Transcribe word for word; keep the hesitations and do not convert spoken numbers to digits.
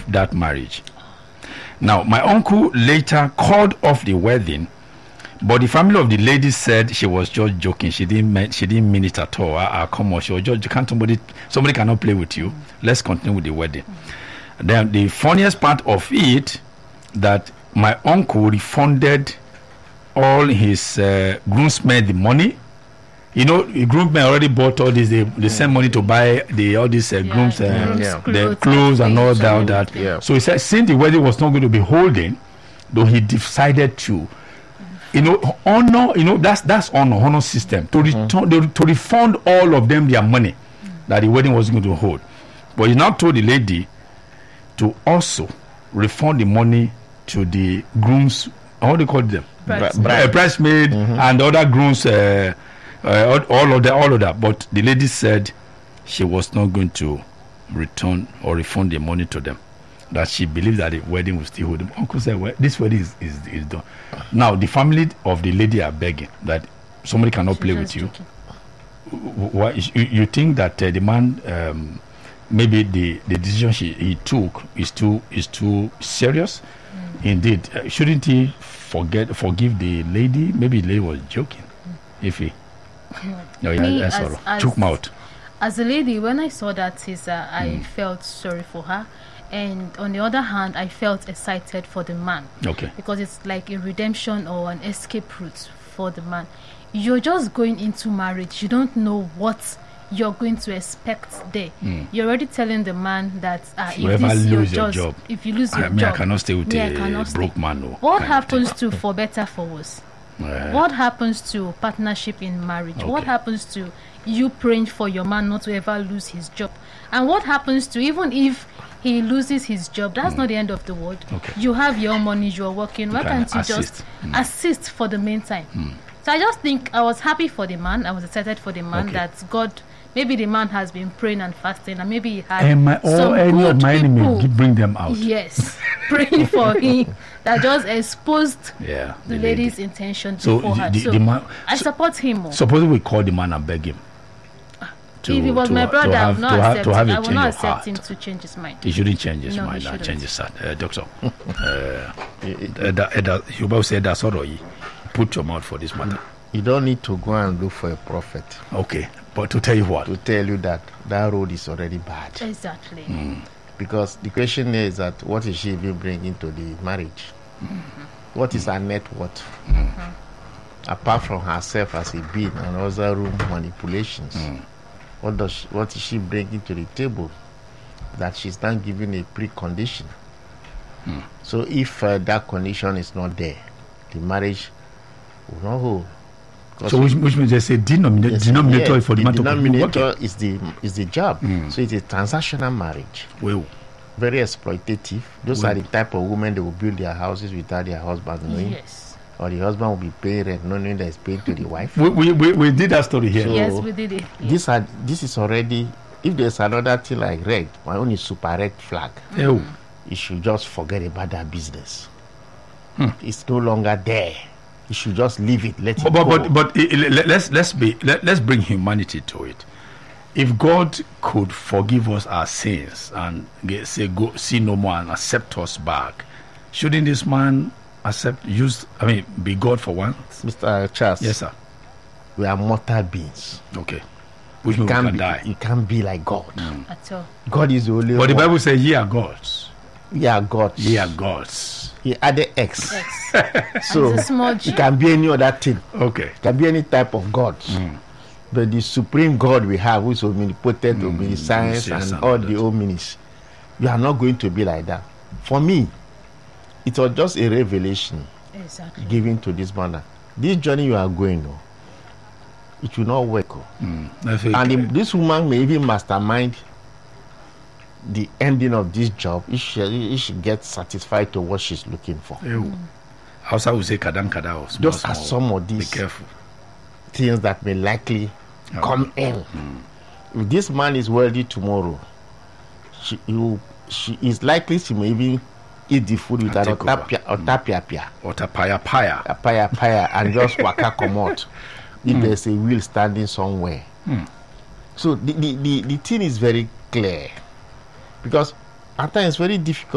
that marriage. Now, my uncle later called off the wedding, but the family of the lady said she was just joking. She didn't mean, she didn't mean it at all. Ah, uh, come on, she was just, can't somebody somebody cannot play with you. Let's continue with the wedding. Then the funniest part of it, that my uncle refunded all his uh, groomsmen the money. You know, the groomsmen already bought all this. They, they send money to buy the all these uh, yeah, grooms, uh, yeah. the clothes and all that. All that. Yeah. So he said, since the wedding was not going to be holding, though he decided to, you know, honor. You know, that's that's honor, honor system to return, mm-hmm. to refund all of them their money mm-hmm. that the wedding was going to hold. But he now told the lady to also refund the money to the grooms. How do you call them? Bridesmaid, bridesmaid mm-hmm. and other grooms. Uh, Uh, all of that, all of that. But the lady said she was not going to return or refund the money to them. That she believed that the wedding was still holding. Uncle said, "Well, this wedding is, is, is done." Now the family of the lady are begging that somebody cannot she play with you. Why you, you think that uh, the man um, maybe the, the decision she, he took is too is too serious? Mm. Indeed, uh, shouldn't he forget forgive the lady? Maybe the lady was joking. Mm. If he. No, yeah, Me, as, as, as, took mouth. As a lady, when I saw that teaser, mm. I felt sorry for her, and on the other hand, I felt excited for the man. Okay. Because it's like a redemption or an escape route for the man. You're just going into marriage. You don't know what you're going to expect there. Mm. You're already telling the man that uh, if, if this lose your your job, if you lose your I mean, job, I cannot stay with yeah, a broke stay. man. No, what happens to for better for worse? Uh, what happens to partnership in marriage? Okay. What happens to you praying for your man not to ever lose his job? And what happens to even if he loses his job? That's mm. not the end of the world. Okay. You have your money, you're working. Why you can't you assist. just mm. assist for the meantime? Mm. So I just think I was happy for the man. I was excited for the man okay. that God, maybe the man has been praying and fasting, and maybe he had and my, some any good of my people, enemies, bring them out. Yes, praying for him. That just exposed yeah, the, the lady's lady. intention so before her. The, so the man, I so support him more. Suppose we call the man and beg him. To, if he was my brother, I would not accept, have, I would not accept him to change his mind. He shouldn't change his no, mind. He Not change his mind. Uh, doctor, uh, you both said that's all. Put your mouth for this matter. You don't need to go and look for a prophet. Okay, but to tell you what? To tell you that that road is already bad. Exactly. Mm. Because the question is that what is she even bringing to the marriage? Mm-hmm. What is her net worth? Mm-hmm. Apart from herself as a being and other room manipulations, mm. what does she, what is she bringing to the table that she's not giving a precondition? Mm. So if uh, that condition is not there, the marriage will not hold. So which, which means there's a denominator, yes, denominator yeah, for the, the denominator is the is the job. Mm. So it's a transactional marriage. Well, very exploitative. Those well. are the type of women that will build their houses without their husband knowing. Yes. Or the husband will be paying rent, not knowing that he's paying to the wife. We we, we, we did that story here. So yes, we did it. Yeah. This are this is already. If there's another thing like red, my own is super red flag. Mm. You should just forget about that business. Hmm. It's no longer there. You should just leave it. Let it but, go. But but but it, let's let's be let, let's bring humanity to it. If God could forgive us our sins and get, say go see no more and accept us back, shouldn't this man accept use? I mean, be God for once? Mister Charles. Yes, sir. We are mortal beings. Okay. Which means we can be, die. You can't be like God. Mm. At all. God is the only But one. the Bible says ye are gods. Ye are gods. Ye are gods. He added X. X. So it's a small G. It can be any other thing. Okay. It can be any type of God. Mm. But the supreme God we have, which is omnipotent, mm. omniscience, and all the omnis, you are not going to be like that. For me, it was just a revelation exactly. given to this man. This journey you are going on, it will not work. Mm. And if this woman may even mastermind the ending of this job, if she, if she gets satisfied to what she's looking for. Mm. Also, I would say kadam kada. Just as some of these be careful. things that may likely oh. come in. Mm. If this man is wealthy tomorrow, she you, she is likely she may even eat the food with an otapia otapia or tapaya paya paya paya and just waka come out if mm. there's a will standing somewhere. Mm. So the, the, the, the thing is very clear, because at times it's very difficult